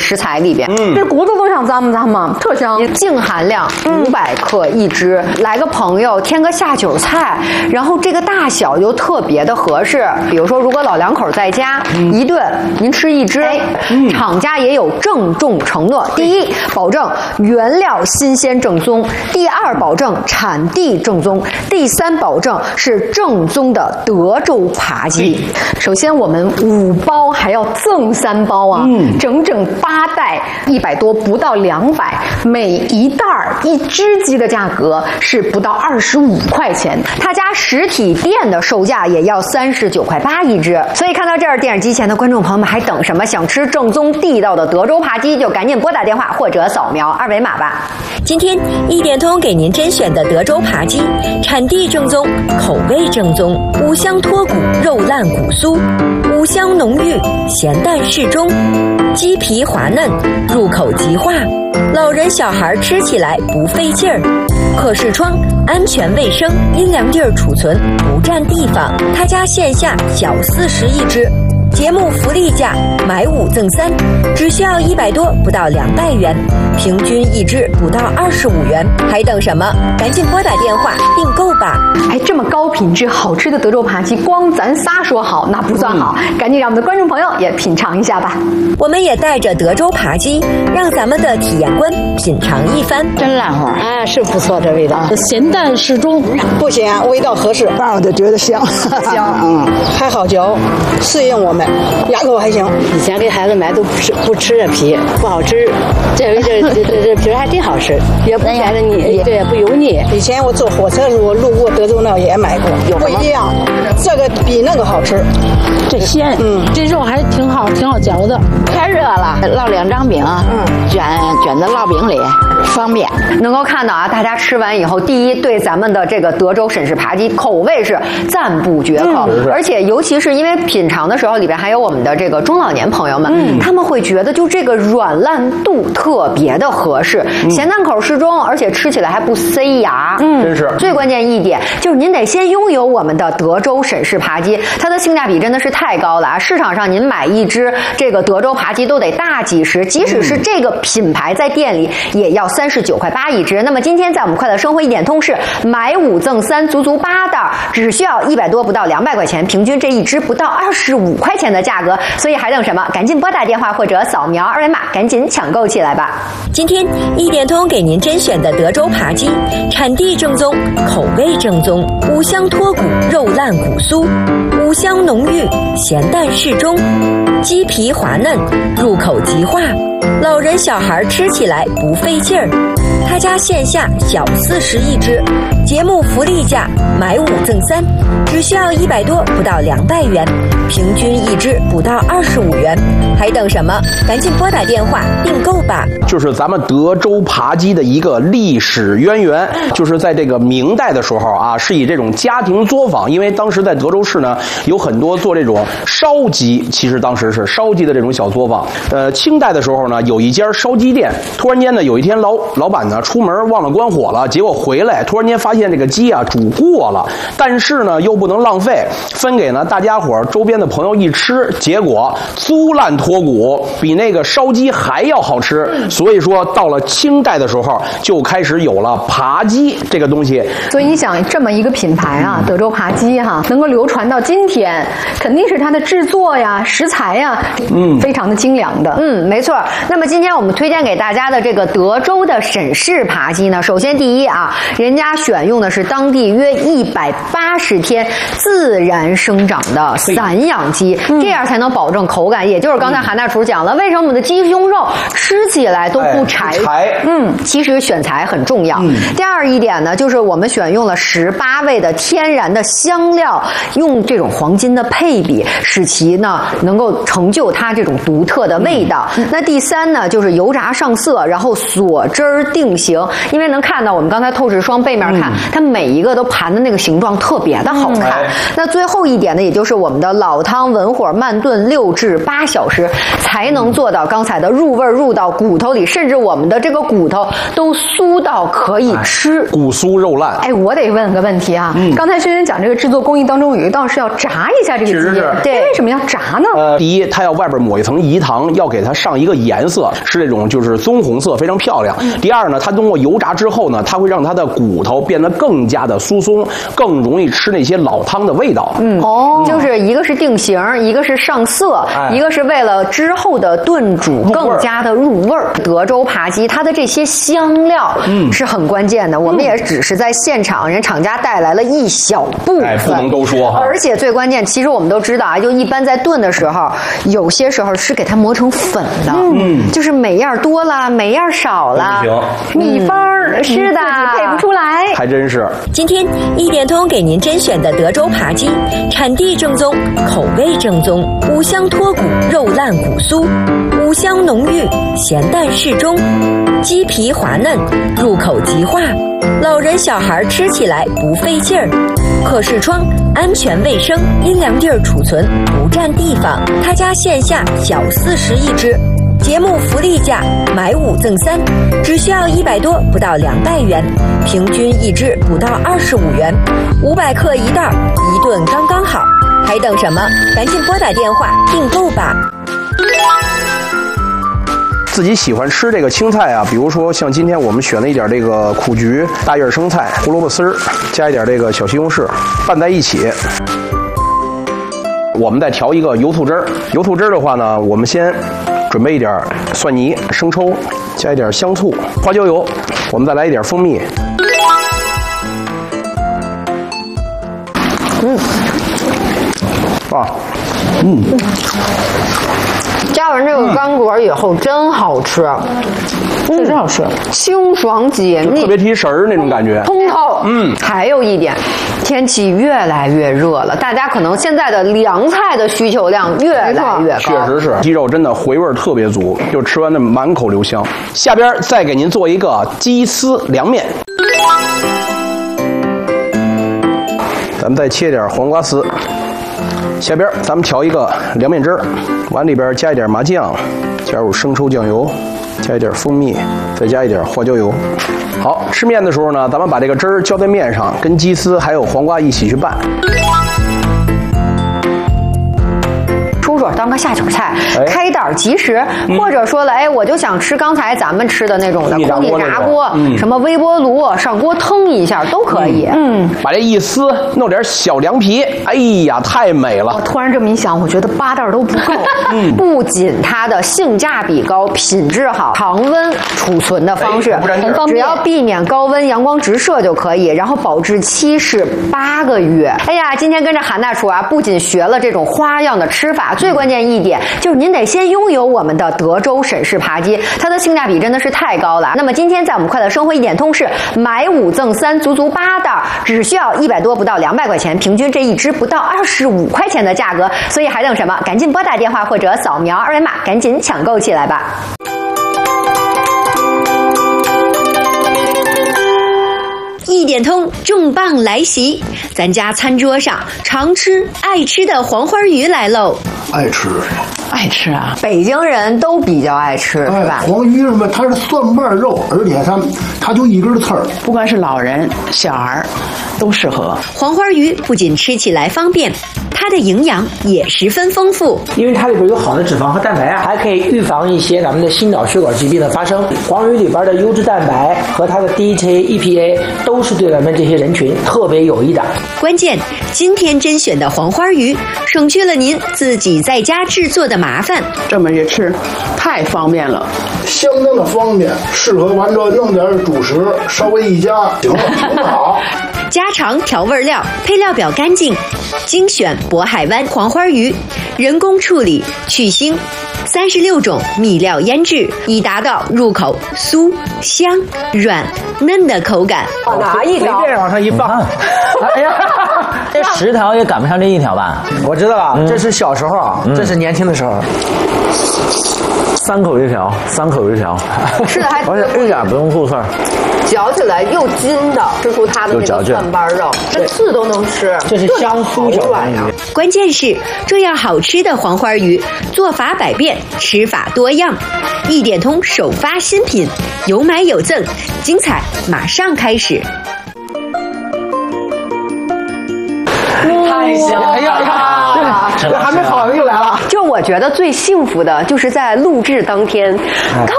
食材里边。 这骨头都想咂摸咂摸，特香。 净含量500克一只，来个朋友添个下酒菜，然后这个大小又特别的合适。比如说，如果老两口在家，一顿您吃一只，厂家也有郑重承诺：第一，保证原料新鲜正宗；第二，保证产地正宗；第三，保证是正宗的德州扒鸡。 首先，我们5包还要赠3包啊，整整8袋，100多不到200，每一袋1只鸡的价格是不到25块钱， 他家实体店的售价也要39.8块一只。所以看到这儿，电视机前的观众朋友们还等什么？想吃正宗地道的德州扒鸡，就赶紧拨打电话或者扫描2维码吧。 今天一点通给您甄选的德州扒鸡，产地正宗，口味正宗，五香脱骨，肉烂骨酥，五香浓郁，咸淡适中，鸡皮滑嫩，入口即化，老人小孩吃起来不费劲儿，可视窗，安全卫生，阴凉地儿储存，不占地方。他家线下小40一只。节目福利价，买5赠3，只需要100多，不到200元，平均一只不到25元，还等什么？赶紧拨打电话订购吧！ 哎，这么高品质好吃的德州扒鸡，光咱仨说好那不算好，赶紧让我们的观众朋友也品尝一下吧。 我们也带着德州扒鸡，让咱们的体验官品尝一番。 真烂乎啊，是不错这味道，咸淡适中， 不咸，味道合适，反正就觉得香，香，还好嚼，适应我们。牙口还行， 以前给孩子买都不吃这皮，不好吃。这皮还挺好吃，也不显得你对不油腻。 以前我坐火车的时候路过德州那也买过，不一样，这个比那个好吃。 这鲜，这肉还挺好嚼的。太热了，烙2张饼，卷在烙饼里，方便。 能够看到啊，大家吃完以后，第一对咱们的这个德州沈氏扒鸡口味是赞不绝口，而且尤其是因为品尝的时候里边还有我们的这个中老年朋友们，他们会觉得就这个软烂度特别的合适，咸淡口适中，而且吃起来还不塞牙。 真是最关键一点就是您得先拥有我们的德州沈氏扒鸡，它的性价比真的是太高了啊！市场上您买一只这个德州扒鸡都得大几十，即使是这个品牌在店里也要39.8块一只。那么今天在我们快乐生活一点通是买5赠3，足足8袋，只需要100多不到200块钱，平均这一只不到25块钱的价格。所以还等什么？赶紧拨打电话或者扫描2维码，赶紧抢购起来吧！ 今天一点通给您甄选的德州扒鸡，产地正宗，口味正宗，五香脱骨，肉烂骨酥，五香浓郁，咸淡适中，鸡皮滑嫩，入口即化，老人小孩吃起来不费劲儿。他家线下小40一只，节目福利价，买5赠3，只需要100多不到200元，平均一只不到25元，还等什么？赶紧拨打电话订购吧！ 就是咱们德州扒鸡的一个历史渊源，就是在这个明代的时候啊，是以这种家庭作坊，因为当时在德州市呢有很多做这种烧鸡，其实当时是烧鸡的这种小作坊。清代的时候呢，有一家烧鸡店，突然间呢，有一天老板呢出门忘了关火了，结果回来突然间发现这个鸡啊煮过了，但是呢又不能浪费，分给呢大家伙周边的朋友一吃，结果酥烂脱骨，比那个烧鸡还要好吃。所以说到了清代的时候就开始有了扒鸡这个东西。 所以你想这么一个品牌啊，德州扒鸡哈，能够流传到今天，肯定是它的制作呀、食材呀，非常的精良的。 没错。那么今天我们推荐给大家的这个德州的沈氏扒鸡呢，首先第一啊，人家选用的是当地约180天自然生长的散养鸡，这样才能保证口感。也就是刚才韩大厨讲了，为什么我们的鸡胸肉吃起来都不柴？其实选材很重要。第二一点呢，就是我们选用了18味的天然的香料，用这种黄金的配比，使其呢能够成就它这种独特的味道。那第三呢，就是油炸上色，然后锁汁儿定型。因为能看到我们刚才透视窗背面看，它每一个都盘的那个形状特别的好看。那最后一点呢，也就是我们的老汤文火慢炖6至8小时，才能做到刚才的入味入到骨头里，甚至我们的这个骨头都酥到可以吃， 骨酥肉烂。 哎，我得问个问题啊，刚才轩轩讲这个制作工艺当中有一道是要炸一下这个鸡，对，为什么要炸呢？ 第一，它要外边抹一层饴糖，要给它上一个颜色。 色，是这种就是棕红色，非常漂亮。第二呢，它通过油炸之后呢，它会让它的骨头变得更加的疏松，更容易吃那些老汤的味道。 就是一个是定型，一个是上色，一个是为了之后的炖煮更加的入味儿。德州扒鸡它的这些香料是很关键的，我们也只是在现场，人厂家带来了一小部分， 不能都说哈。 而且最关键，其实我们都知道啊，就一般在炖的时候，有些时候是给它磨成粉的，就是每样多了，每样少了，秘方是的，自己配不出来， 还真是。 今天一点通给您甄选的德州扒鸡，产地正宗，口味正宗，五香脱骨，肉烂骨酥，五香浓郁，咸淡适中，鸡皮滑嫩，入口即化，老人小孩吃起来不费劲儿，可视窗，安全卫生，阴凉地儿储存，不占地方。他家线下小40一只。节目福利价买5赠3，只需要100多，不到200元，平均一只不到25元，500克一袋，一顿刚刚好。还等什么？赶紧拨打电话订购吧。 自己喜欢吃这个青菜啊，比如说像今天我们选了一点这个苦菊、大叶生菜、胡萝卜丝儿，加一点这个小西红柿，拌在一起。我们再调一个油醋汁儿。油醋汁儿的话呢，我们先准备一点蒜泥、生抽，加一点香醋、花椒油，我们再来一点蜂蜜。 加完这个干果以后真好吃， 这真好吃， 清爽解腻， 特别提神儿那种感觉， 通透。还有一点，天气越来越热了，大家可能现在的凉菜的需求量越来越高。 确实是，鸡肉真的回味特别足，就吃完的满口留香。下边再给您做一个鸡丝凉面，咱们再切点黄瓜丝。下边咱们调一个凉面汁儿，往里边加一点麻酱，加入生抽酱油，加一点蜂蜜，再加一点花椒油。好，吃面的时候呢，咱们把这个汁儿浇在面上，跟鸡丝还有黄瓜一起去拌。 出手当个下酒菜，开袋即食，或者说了，我就想吃刚才咱们吃的那种的空气炸锅，什么微波炉上锅腾一下都可以。 把这一撕，弄点小凉皮，哎呀，太美了！ 突然这么一想，我觉得8袋都不够。 不仅它的性价比高，品质好，常温储存的方式很方便，只要避免高温阳光直射就可以，然后保质期是8个月。哎呀，今天跟着韩大厨啊，不仅学了这种花样的吃法，最关键一点就是您得先拥有我们的德州沈氏扒鸡，它的性价比真的是太高了。那么今天在我们快乐生活一点通是买5赠3，足足8袋，只需要100多不到200块钱，平均这一只不到25块钱的价格，所以还等什么？赶紧拨打电话或者扫描2维码，赶紧抢购起来吧。 一点通重磅来袭，咱家餐桌上常吃爱吃的黄花鱼来喽！ 爱吃啊！ 北京人都比较爱吃，是吧？ 黄鱼什么？它是蒜瓣肉，而且它就一根刺儿， 不管是老人、小孩都适合。 黄花鱼不仅吃起来方便，它的营养也十分丰富， 因为它里边有好的脂肪和蛋白啊，还可以预防一些咱们的心脑血管疾病的发生。黄鱼里边的优质蛋白和它的 DHA、EPA 都是对咱们这些人群特别有益的。 关键今天甄选的黄花鱼，省去了您自己在家制作的麻烦。 这么一吃，太方便了， 相当的方便，适合完这弄点主食，稍微一加，行了，很好。 家常调味料，配料表干净，精选渤海湾黄花鱼，人工处理去腥，36种秘料腌制，以达到入口酥香软嫩的口感。 拿一条， 随便往上一放， 哎呀，这10条也赶不上这1条吧？ 我知道了，这是小时候，这是年轻的时候。 3口1条，3口1条， 吃的还而且一点不用醋刺儿， 嚼起来又筋道，吃出它的那个蒜瓣肉，这刺都能吃， 这是香酥小黄鱼。 关键是这样好吃的黄花鱼，做法百变，吃法多样。一点通首发新品，有买有赠，精彩马上开始。 太香了！ 哎呀，这还没好又来了。 就我觉得最幸福的就是在录制当天，刚